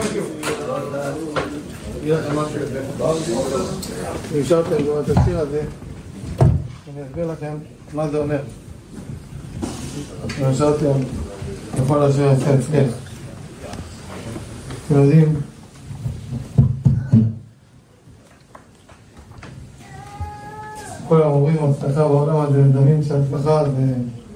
נשארתם גם את השיר הזה, אני אסביר לכם מה זה אומר. נשארתם לכל אשר יעשה אצלך. אתם יודעים, כל המורים הצלחה בעולם הזה מדמים שהצלחה זה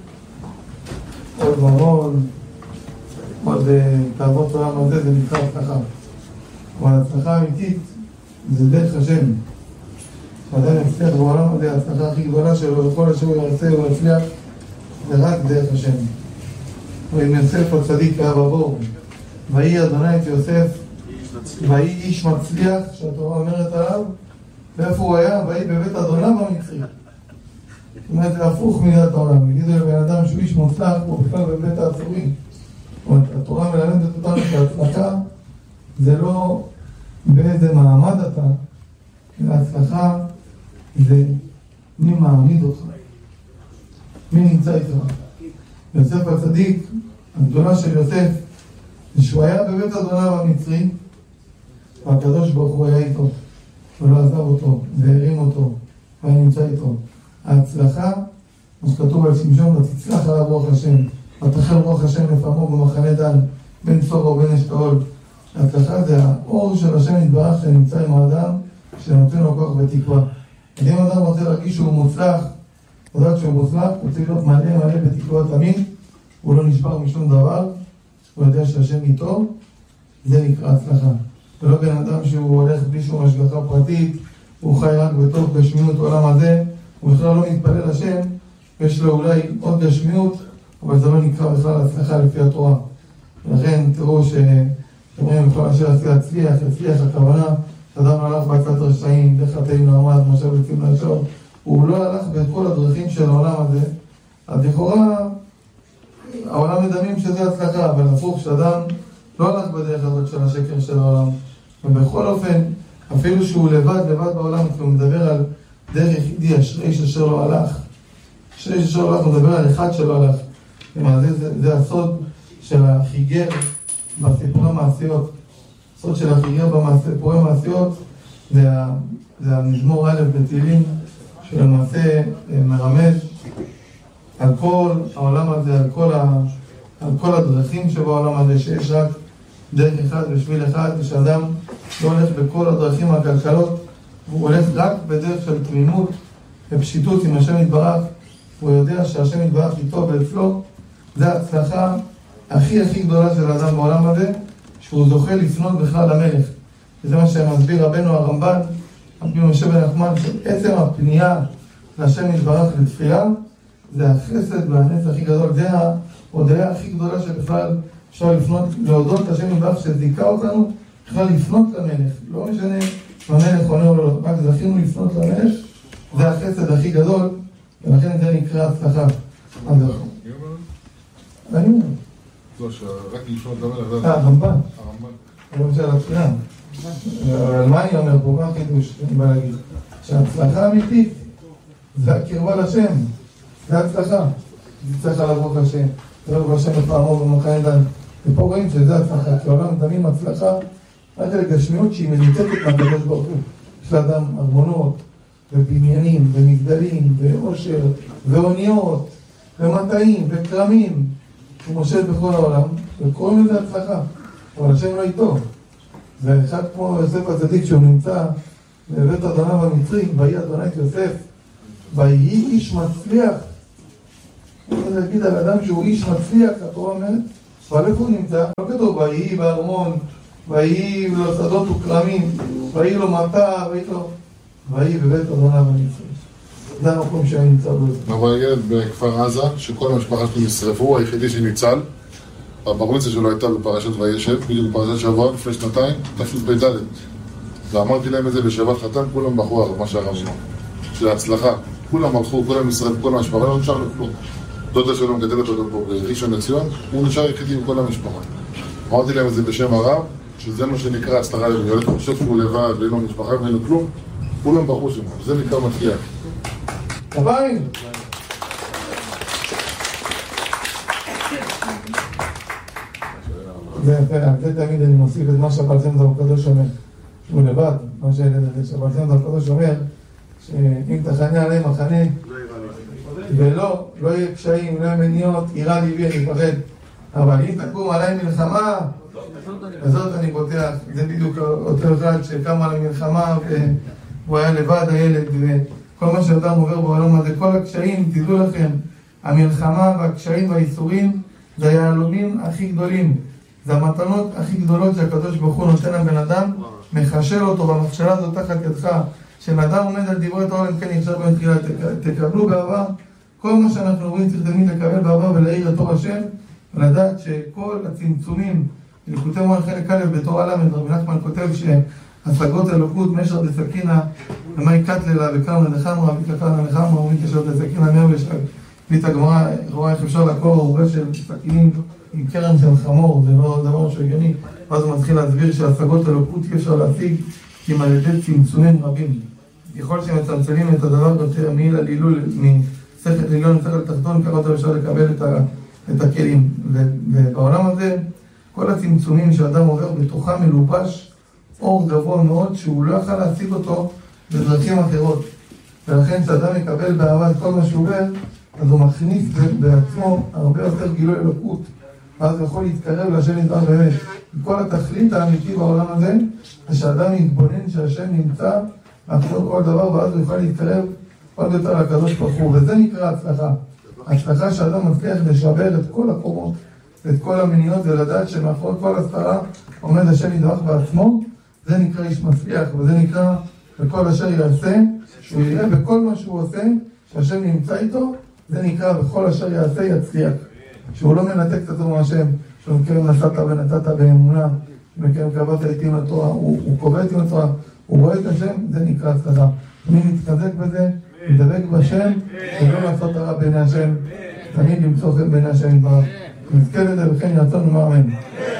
עוד ממון, עוד תאוות עולם הזה, זה נקרא הצלחה. אבל ההצלחה האמיתית זה דרך השם. אדם יצליח בעולם הזה, ההצלחה הכי גדולה שלו, וכל אשר הוא יעשה הוא יצליח, זה רק דרך השם. ועם יוסף הצדיק היה בבור, ויהי אדוני את יוסף, ויהי איש מצליח, שהתורה אומרת עליו, ואיפה הוא היה? ויהי בבית אדוניו המצרי. זאת אומרת, זה הפוך מדעת העולם. יגידו לבן אדם שהוא איש מוצלח, הוא בכלל בבית העצורים. זאת אומרת, התורה מלמדת אותנו שההצלחה זה לא באיזה מעמד אתה, אלא הצלחה זה מי מעמיד אותך, מי נמצא איתך. יוסף הצדיק, הגדולה של יוסף, שהוא היה בבית אדוניו המצרי, והקדוש ברוך הוא היה איתו, ולא עזב אותו, והרים אותו, והיה נמצא איתו. ההצלחה, מה שכתוב על שמשון, ותצלח עליו רוח השם, ותחל רוח השם לפעמו במחנה דן, בין צורה ובין אשתאול. ההצלחה זה האור של השם יתברך שנמצא עם האדם, שנותן לו כוח ותקווה. אז אם אדם רוצה להרגיש שהוא מוצלח, לדעת שהוא מוצלח, הוא צריך להיות מלא בתקווה תמיד, הוא לא נשבר משום דבר, הוא יודע שהשם איתו, זה נקרא הצלחה. ולא בן אדם שהוא הולך בלי שום השגחה פרטית, הוא חי רק בתוך גשמיות עולם הזה, הוא בכלל לא מתפלל לשם, יש לו אולי עוד גשמיות, אבל זה לא נקרא בכלל הצלחה לפי התורה. ולכן תראו שאומרים בכל אשר יצליח, הכוונה, אדם הלך בעצת רשעים, דרך חטאים לעמד, משל יוצאים לשור, הוא לא הלך בכל הדרכים של העולם הזה, אז לכאורה העולם מדמים שזה הצלחה, אבל הפוך שאדם לא הלך בדרך הזאת של השקר של העולם. ובכל אופן, אפילו שהוא לבד בעולם, כי הוא מדבר על דרך יחידי, השריש אשר לא הלך. השריש אשר לא הלך, הוא מדבר על אחד שלא הלך. זה הסוד של החיגר בסיפורי המעשיות. הסוד של החיגר בסיפורי המעשיות זה המזמור א' בתהילים, שלמעשה מרמז על כל העולם הזה, על כל הדרכים שבעולם הזה, שיש רק דרך אחד ושביל אחד, ושאדם לא הולך בכל הדרכים הכלכלות, הוא הולך רק בדרך של תמימות ופשיטות עם השם יתברך, הוא יודע שהשם יתברך איתו ואצלו, זה ההצלחה הכי גדולה של האדם בעולם הזה, שהוא זוכה לפנות בכלל למלך. וזה מה שמסביר רבנו הרמב"ן, רבי משה בן נחמן, שעצם הפנייה להשם יתברך לתפילה, זה החסד והנס הכי גדול, זה ההודעה הכי גדולה שבכלל אפשר לפנות, להודות להשם יתברך שזיכה אותנו, בכלל לפנות למלך, לא משנה אם המלך עונה או לא, רק זכינו לפנות למלך, זה החסד הכי גדול, ולכן זה נקרא הצלחה. מה זה נכון? אני אומר. לא, שרק לפנות למלך, הרמב"ן. אני רוצה על התפילה. אבל מה אני אומר פה? מה החידוש? אני בא להגיד. שההצלחה האמיתית זה הקרבה לשם, זה הצלחה. זה צריך לעבור לשם. זה לא בשם לפעמו במחנה דן. ופה רואים שזה הצלחה, כי העולם מדמים הצלחה רק על גשמיות שהיא מנותקת מהקדוש ברוך הוא. יש לאדם ארמונות, ובניינים, ומגדלים, ועושר, ואוניות, ומטעים, וכרמים, הוא מושל בכל העולם, וקוראים לזה הצלחה. אבל השם לא איתו. זה אחד כמו יוסף הצדיק שהוא נמצא בבית אדוניו המצרי, ויהי אדוני את יוסף, ויהי איש מצליח. אני רוצה להגיד על אדם שהוא איש מצליח, התורה אומרת, אבל איפה הוא נמצא? לא כתוב, ויהי בארמון, ויהי לו שדות וכרמים, ויהי לו מטע, ויהי בבית אדוניו המצרי. זה המקום שאני נמצא בו. אבל ילד בכפר עזה, שכל המשפחה שלו נשרפו, היחידי שניצל, הברמצה שלו הייתה בפרשת וישב, בדיוק בפרשת שבוע, לפני שנתיים, תפ"ד. ואמרתי להם את זה בשבת חתן, כולם בחרו על מה שהרב אמר. של ההצלחה, כולם הלכו, כולם נשרפו, כל המשפחה, לא נשאר לו כלום. דודה שלו מגדלת אותו פה בראשון לציון, הוא נשאר יחידי עם כל המשפחה. אמרתי להם את זה בשם הרב, שזה מה שנקרא הצלחה לילד, חושב שהוא לבד, ואין לו משפחה ואין לו כלום, כולם בחרו שם, זה נקרא מצליח. כפיים! זה תמיד אני מוסיף את מה שהבעל שם טוב הקדוש אומר, שהוא לבד, מה שהבעל שם טוב הקדוש אומר, שאם תחנה עליהם מחנה, ולא יהיה קשיים, לא יהיה מניעות, יראה ליבי, אני פחד. אבל אם תקום עליי מלחמה, הזאת אני פותח. זה בדיוק אותו אחד שקם על המלחמה, והוא היה לבד, הילד, וכל מה שאדם עובר בעולם הזה, כל הקשיים, תדעו לכם, המלחמה והקשיים והאיסורים, זה היהלומים הכי גדולים. זה המתנות הכי גדולות שהקדוש ברוך הוא נותן לבן אדם, מחשל אותו במכשלה הזאת תחת ידך. כשאדם עומד על דברי תורה, אם כן יחשב בהם תחילה, תקבלו באהבה. כל מה שאנחנו רואים צריך תמיד לקבל באהבה ולהעיר את אור השם, ולדעת שכל הצמצומים, ליקוטי מוהר"ן חלק א' בתור ל', רבי נחמן כותב שהשגות אלוקות משר דסכינא למאי קטללה וקרמא דחמרא וקרמא דחמרא ומתקשר דסכינא מר ושל. בית הגמרא רואה איך אפשר לעקור עורבה של סכינים עם קרן של חמור, זה לא דבר שהגיוני. ואז הוא מתחיל להסביר שהשגות אלוקות אי אפשר להשיג כי על ידי צמצומים רבים. ככל שמצמצמים את הדבר יותר מעיל על הילול, משכל עליון לשכל תחתון, ככה יותר אפשר לקבל את הכלים. ובעולם הזה, כל הצמצומים שאדם עובר בתוכה מלובש אור גבוה מאוד, שהוא לא יכול להשיג אותו בדרכים אחרות. ולכן כשאדם מקבל באהבה את כל מה שהוא עובר, אז הוא מכניס בעצמו הרבה יותר גילוי אלוקות. ואז הוא יכול להתקרב להשם יתברך באמת. כל התכלית האמיתי בעולם הזה, זה שאדם יתבונן שהשם נמצא מאחורי כל דבר, ואז הוא יכול להתקרב עוד יותר לקדוש ברוך הוא. וזה נקרא הצלחה. הצלחה שאדם מצליח לשבר את כל הקומות, את כל המניעות, ולדעת שמאחורי כל הסתרה עומד השם יתברך בעצמו. זה נקרא איש מצליח, וזה נקרא בכל אשר יעשה, שהוא יראה בכל מה שהוא עושה, שהשם נמצא איתו, זה נקרא בכל אשר יעשה יצליח. שהוא לא מנתק את עצמו מהשם, שהוא מכירים נסעת ונתת באמונה, מכירים קבעת איתי עם התורה, הוא קובע איתי עם התורה, הוא רואה את השם, זה נקרא הצלחה. מי מתחזק בזה, מתדבק בשם, ולא לעשות הרע בעיני השם, תמיד למצוא חן בעיני השם יתברך. נזכה לזה וכן ירצון אמן.